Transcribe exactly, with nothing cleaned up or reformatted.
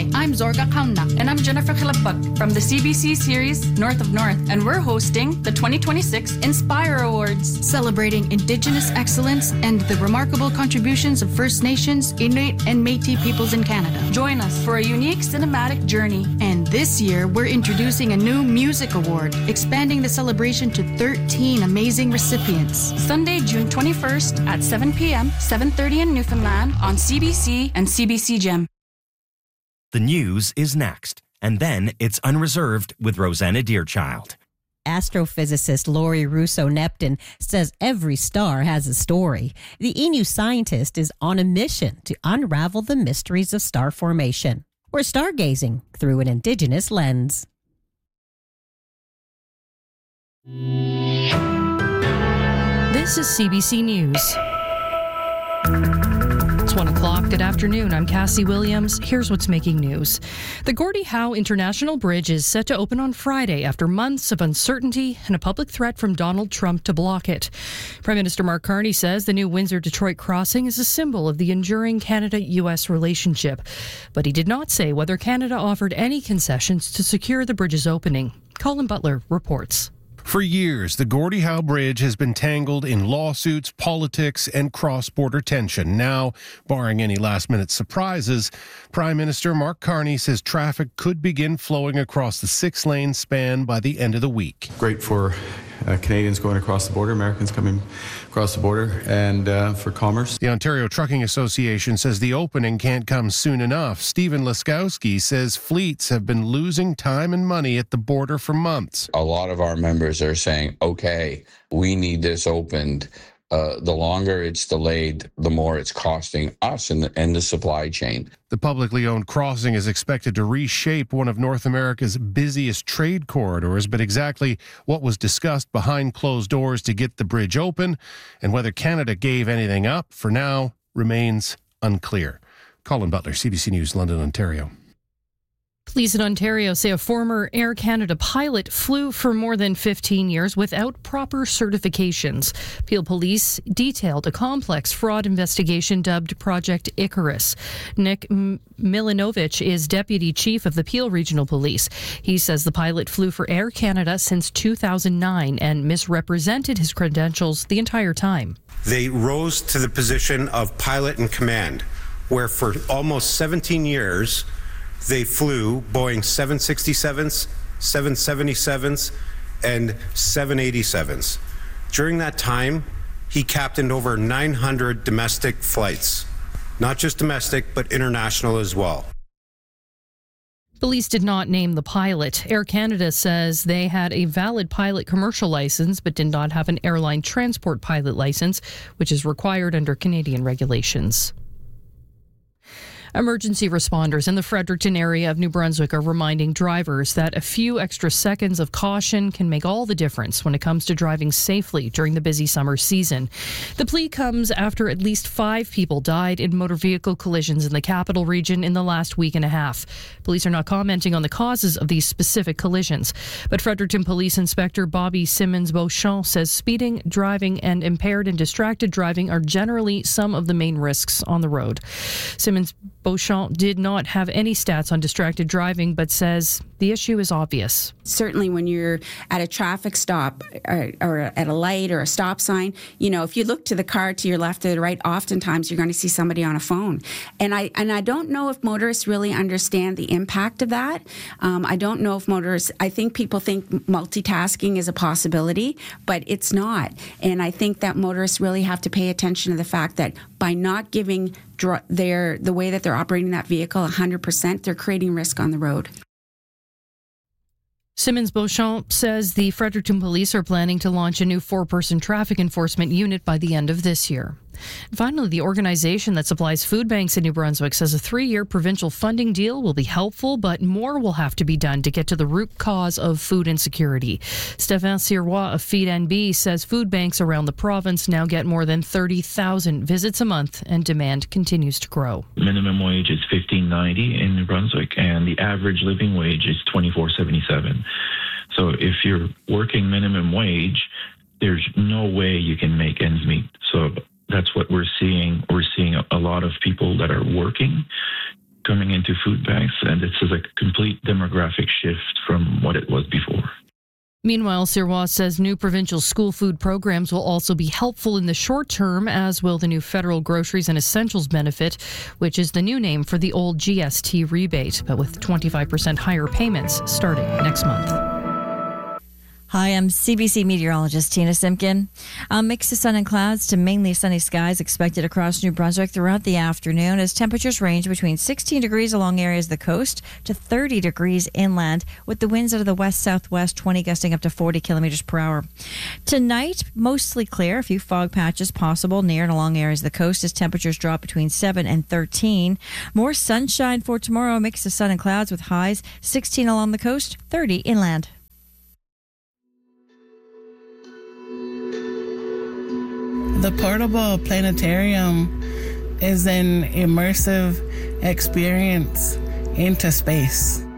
I'm Zorga Kaunak. And I'm Jennifer Khilapag from the C B C series North of North. And we're hosting the twenty twenty-six Inspire Awards, celebrating Indigenous excellence and the remarkable contributions of First Nations, Inuit, and Métis peoples in Canada. Join us for a unique cinematic journey. And this year, we're introducing a new music award, expanding the celebration to thirteen amazing recipients. Sunday, June twenty-first at seven p.m., seven thirty in Newfoundland on C B C and C B C Gem. The news is next, and then it's Unreserved with Rosanna Deerchild. Astrophysicist Laurie Russo-Neptune says every star has a story. The E! News scientist is on a mission to unravel the mysteries of star formation. We're stargazing through an Indigenous lens. This is C B C News. It's one o'clock. Good afternoon. I'm Cassie Williams. Here's what's making news. The Gordie Howe International Bridge is set to open on Friday after months of uncertainty and a public threat from Donald Trump to block it. Prime Minister Mark Carney says the new Windsor-Detroit crossing is a symbol of the enduring Canada-U S relationship. But he did not say whether Canada offered any concessions to secure the bridge's opening. Colin Butler reports. For years, the Gordie Howe Bridge has been tangled in lawsuits, politics, and cross-border tension. Now, barring any last-minute surprises, Prime Minister Mark Carney says traffic could begin flowing across the six-lane span by the end of the week. Great for uh, Canadians going across the border, Americans coming across the border, and uh, for commerce. The Ontario Trucking Association says the opening can't come soon enough. Stephen Laskowski says fleets have been losing time and money at the border for months. A lot of our members are saying, okay, we need this opened. Uh, the longer it's delayed, the more it's costing us and the, and the supply chain. The publicly owned crossing is expected to reshape one of North America's busiest trade corridors, but exactly what was discussed behind closed doors to get the bridge open and whether Canada gave anything up for now remains unclear. Colin Butler, C B C News, London, Ontario. Police in Ontario say a former Air Canada pilot flew for more than fifteen years without proper certifications. Peel Police detailed a complex fraud investigation dubbed Project Icarus. Nick M- Milinovich is Deputy Chief of the Peel Regional Police. He says the pilot flew for Air Canada since two thousand nine and misrepresented his credentials the entire time. They rose to the position of pilot in command, where for almost seventeen years, they flew Boeing seven sixty-sevens, seven seventy-sevens, and seven eighty-sevens. During that time, he captained over nine hundred domestic flights. Not just domestic, but international as well. Police did not name the pilot. Air Canada says they had a valid pilot commercial license, but did not have an airline transport pilot license, which is required under Canadian regulations. Emergency responders in the Fredericton area of New Brunswick are reminding drivers that a few extra seconds of caution can make all the difference when it comes to driving safely during the busy summer season. The plea comes after at least five people died in motor vehicle collisions in the capital region in the last week and a half. Police are not commenting on the causes of these specific collisions, but Fredericton Police Inspector Bobby Simmons-Beauchamp says speeding, driving, and impaired and distracted driving are generally some of the main risks on the road. Simmons Beauchamp did not have any stats on distracted driving, but says the issue is obvious. Certainly when you're at a traffic stop or, or at a light or a stop sign, you know, if you look to the car to your left or the right, oftentimes you're going to see somebody on a phone. And I and I don't know if motorists really understand the impact of that. Um, I don't know if motorists, I think people think multitasking is a possibility, but it's not. And I think that motorists really have to pay attention to the fact that by not giving their the way that they're operating that vehicle one hundred percent, they're creating risk on the road. Simmons-Beauchamp says the Fredericton Police are planning to launch a new four-person traffic enforcement unit by the end of this year. Finally, the organization that supplies food banks in New Brunswick says a three-year provincial funding deal will be helpful, but more will have to be done to get to the root cause of food insecurity. Stéphane Sirois of Feed N B says food banks around the province now get more than thirty thousand visits a month, and demand continues to grow. Minimum wage is fifteen ninety in New Brunswick, and the average living wage is twenty-four seventy-seven. So if you're working minimum wage, there's no way you can make ends meet. So that's what we're seeing. We're seeing a lot of people that are working coming into food banks, and this is a complete demographic shift from what it was before. Meanwhile, Sirois says new provincial school food programs will also be helpful in the short term, as will the new federal groceries and essentials benefit, which is the new name for the old G S T rebate, but with twenty-five percent higher payments starting next month. Hi, I'm C B C meteorologist Tina Simpkin. A mix of sun and clouds to mainly sunny skies expected across New Brunswick throughout the afternoon as temperatures range between sixteen degrees along areas of the coast to thirty degrees inland, with the winds out of the west-southwest twenty gusting up to forty kilometers per hour. Tonight, mostly clear, a few fog patches possible near and along areas of the coast as temperatures drop between seven and thirteen. More sunshine for tomorrow, a mix of sun and clouds with highs sixteen along the coast, thirty inland. The portable planetarium is an immersive experience into space.